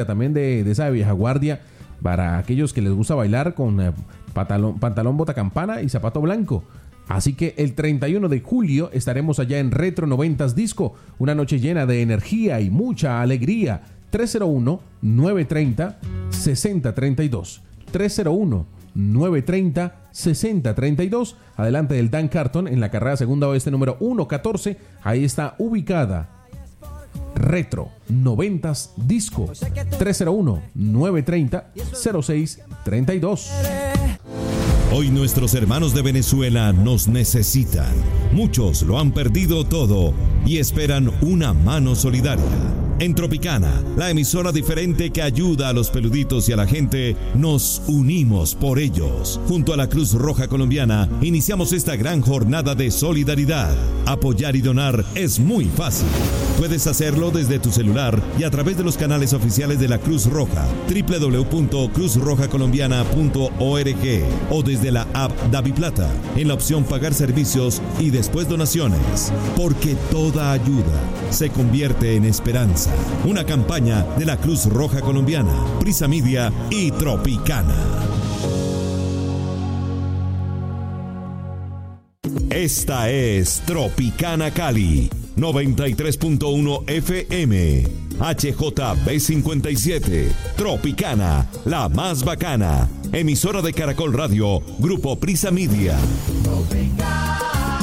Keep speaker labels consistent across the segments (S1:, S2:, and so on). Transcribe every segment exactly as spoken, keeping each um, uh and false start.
S1: también de, de esa vieja guardia para aquellos que les gusta bailar con eh, pantalón, pantalón bota campana y zapato blanco. Así que el treinta y uno de julio estaremos allá en Retro noventas Disco, una noche llena de energía y mucha alegría. tres cero uno, nueve tres cero, seis cero tres dos. tres cero uno, nueve tres cero, seis cero tres dos. Adelante del Dan Carton en la carrera segunda oeste número ciento catorce. Ahí está ubicada Retro noventas Disco. tres cero uno, nueve tres cero, cero seis tres dos.
S2: Hoy nuestros hermanos de Venezuela nos necesitan. Muchos lo han perdido todo y esperan una mano solidaria. En Tropicana, la emisora diferente que ayuda a los peluditos y a la gente, nos unimos por ellos. Junto a la Cruz Roja Colombiana, iniciamos esta gran jornada de solidaridad. Apoyar y donar es muy fácil. Puedes hacerlo desde tu celular y a través de los canales oficiales de la Cruz Roja, doble u doble u doble u punto cruz roja colombiana punto org, o desde la app DaviPlata, en la opción Pagar Servicios y después Donaciones. Porque toda ayuda se convierte en esperanza. Una campaña de la Cruz Roja Colombiana, Prisa Media y Tropicana. Esta es Tropicana Cali, noventa y tres punto uno F M, H J B cincuenta y siete, Tropicana, la más bacana, emisora de Caracol Radio, Grupo Prisa Media.
S3: Tropicana,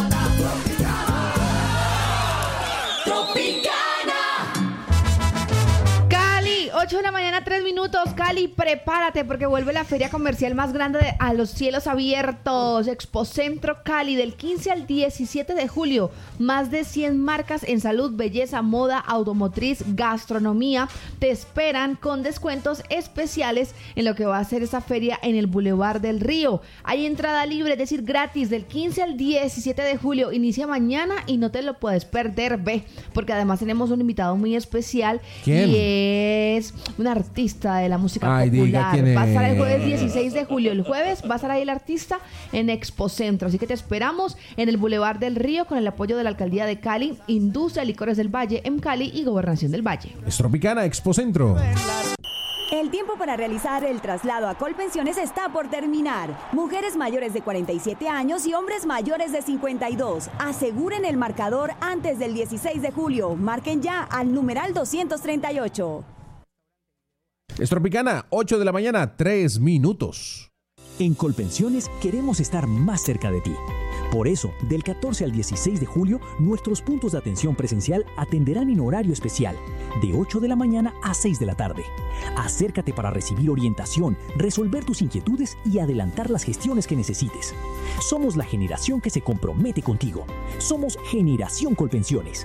S3: Tropicana, Tropicana. Cali, ocho de la mañana, tres minutos. Cali, prepárate porque vuelve la feria comercial más grande de, a los cielos abiertos. Expocentro Cali, del quince al diecisiete de julio. Más de cien marcas en salud, belleza, moda, automotriz, gastronomía te esperan con descuentos especiales en lo que va a ser esta feria en el Boulevard del Río. Hay entrada libre, es decir, gratis, del quince al diecisiete de julio. Inicia mañana y no te lo puedes perder, ve, porque además tenemos un invitado muy especial.
S1: ¿Quién?
S3: Y es un artista de la música
S1: Ay, diga
S3: popular.
S1: quién
S3: Va a estar el
S1: es.
S3: jueves dieciséis de julio. El jueves va a estar ahí el artista en Expocentro. Así que te esperamos en el Boulevard del Río con el apoyo de la Alcaldía de Cali, Industria Licores del Valle en Cali y Gobernación del Valle.
S1: Es Tropicana Expocentro.
S4: El tiempo para realizar el traslado a Colpensiones está por terminar. Mujeres mayores de cuarenta y siete años y hombres mayores de cincuenta y dos. Aseguren el marcador antes del dieciséis de julio. Marquen ya al numeral doscientos treinta y ocho.
S1: Es Tropicana, ocho de la mañana, tres minutos.
S5: En Colpensiones queremos estar más cerca de ti. Por eso, del catorce al dieciséis de julio, nuestros puntos de atención presencial atenderán en horario especial, de ocho de la mañana a seis de la tarde. Acércate para recibir orientación, resolver tus inquietudes y adelantar las gestiones que necesites. Somos la generación que se compromete contigo. Somos Generación Colpensiones.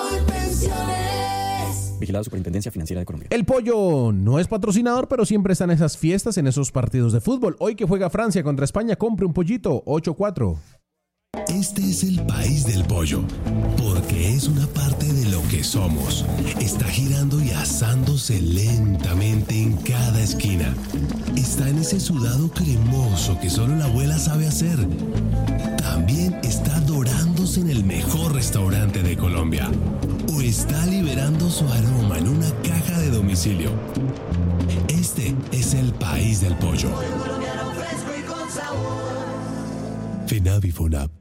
S3: Colpensiones.
S5: Vigilado Superintendencia Financiera de Colombia.
S1: El Pollo no es patrocinador, pero siempre está en esas fiestas, en esos partidos de fútbol. Hoy que juega Francia contra España, compre un pollito, ocho cuatro.
S6: Este es el país del pollo, porque es una parte de lo que somos. Está girando y asándose lentamente en cada esquina. Está en ese sudado cremoso que solo la abuela sabe hacer. También está dorándose en el mejor restaurante de Colombia. O está liberando su aroma en una caja de domicilio. Este es el país del pollo. FENAVI FONAP.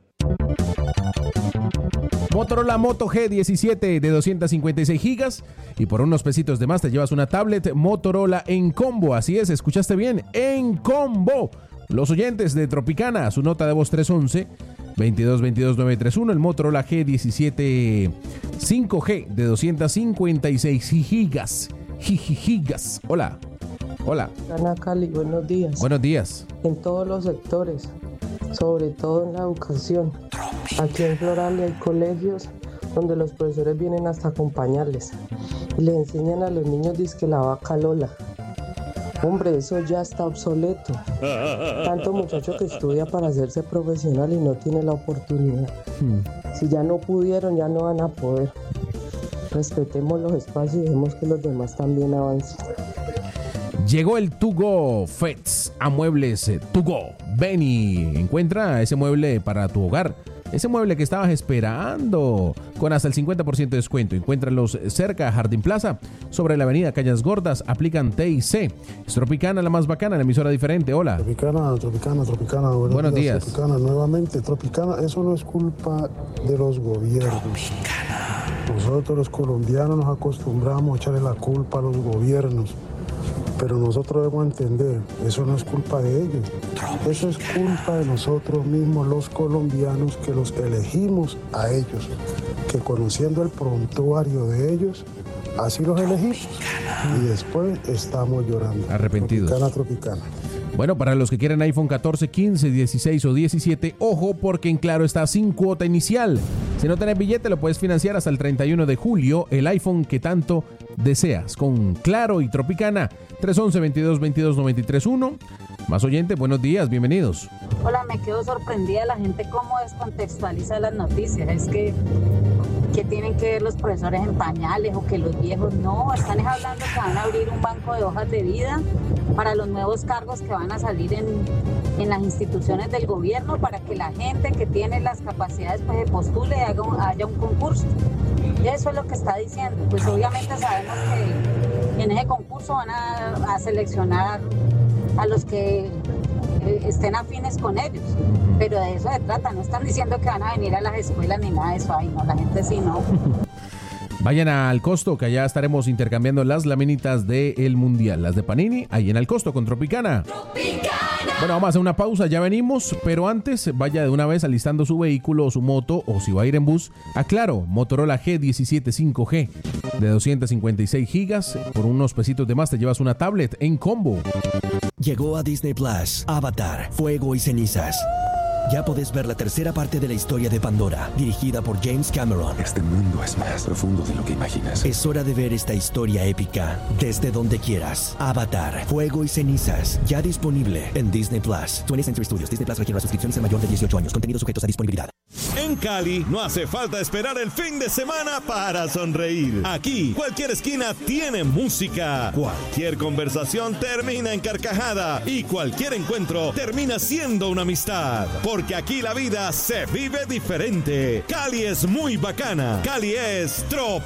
S1: Motorola Moto G diecisiete de doscientos cincuenta y seis gigas y por unos pesitos de más te llevas una tablet Motorola en combo. Así es, escuchaste bien, en combo. Los oyentes de Tropicana, su nota de voz tres once, veintidós veintidós nueve treinta y uno, el Motorola G diecisiete cinco G de doscientos cincuenta y seis gigas. Gigas. Hola. Hola.
S7: Ana Cali, buenos días.
S1: Buenos días.
S7: En todos los sectores, sobre todo en la educación. Aquí en Floral hay colegios donde los profesores vienen hasta acompañarles y les enseñan a los niños dizque la vaca Lola. Hombre, eso ya está obsoleto. Tanto muchacho que estudia para hacerse profesional y no tiene la oportunidad. Hmm. Si ya no pudieron, ya no van a poder. Respetemos los espacios y dejemos que los demás también avancen.
S1: Llegó el To Go Fets a Muebles To Go. Ven y encuentra ese mueble para tu hogar. ese mueble que estabas esperando, con hasta el cincuenta por ciento de descuento. Encuéntralos cerca a Jardín Plaza, sobre la avenida Cañas Gordas. Aplican T y C. Es Tropicana, la más bacana, la emisora diferente. Hola.
S8: Tropicana, Tropicana, Tropicana. Buenos,
S1: Buenos días.
S8: días. Tropicana, nuevamente. Tropicana, eso no es culpa de los gobiernos. Nosotros los colombianos nos acostumbramos a echarle la culpa a los gobiernos. Pero nosotros debemos entender, eso no es culpa de ellos. Eso es culpa de nosotros mismos, los colombianos, que los elegimos a ellos. Que conociendo el prontuario de ellos, así los elegimos. Y después estamos llorando.
S1: Arrepentidos.
S8: Tropicana, Tropicana.
S1: Bueno, para los que quieren iPhone catorce, quince, dieciséis o diecisiete, ojo, porque en Claro está sin cuota inicial. Si no tenés billete, lo puedes financiar hasta el treinta y uno de julio, el iPhone que tanto deseas. Con Claro y Tropicana, tres once, veintidós, veintidós, noventa y tres uno. Más oyente, buenos días, bienvenidos.
S9: Hola, me quedo sorprendida la gente cómo descontextualiza las noticias. Es que, que tienen que ver los profesores en pañales o que los viejos no. Están hablando que van a abrir un banco de hojas de vida para los nuevos cargos que van a salir en, en las instituciones del gobierno, para que la gente que tiene las capacidades pues se postule y haga un, haya un concurso. Y eso es lo que está diciendo. Pues obviamente sabemos que en ese concurso van a, a seleccionar a los que eh, estén afines con ellos, pero de eso se trata. No están diciendo que van a venir a las escuelas ni nada de eso. Ay, no, la gente sí no.
S1: Vayan al Costo, que allá estaremos intercambiando las laminitas del Mundial, las de Panini, ahí en el Costo con Tropicana. Tropicana. Bueno, vamos a hacer una pausa, ya venimos, pero antes vaya de una vez alistando su vehículo o su moto, o si va a ir en bus, a Claro, Motorola G diecisiete cinco G de doscientos cincuenta y seis gigas, por unos pesitos de más te llevas una tablet en combo.
S10: Llegó a Disney Plus, Avatar, Fuego y Cenizas. Ya podés ver la tercera parte de la historia de Pandora, dirigida por James Cameron.
S11: Este mundo es más profundo de lo que imaginas.
S10: Es hora de ver esta historia épica desde donde quieras. Avatar, Fuego y Cenizas, ya disponible en Disney Plus. twentieth Century Studios. Disney Plus requiere las suscripciones de mayor de dieciocho años. Contenidos sujetos a disponibilidad.
S2: En Cali no hace falta esperar el fin de semana para sonreír. Aquí, cualquier esquina tiene música. Cualquier conversación termina en carcajada. Y cualquier encuentro termina siendo una amistad. Porque aquí la vida se vive diferente. Cali es muy bacana. Cali es Trop.